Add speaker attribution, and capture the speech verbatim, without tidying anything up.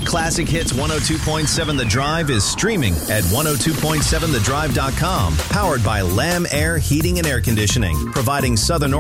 Speaker 1: Classic Hits one oh two point seven The Drive is streaming at one oh two point seven the drive dot com. Powered by Lamb Air Heating and Air Conditioning, providing Southern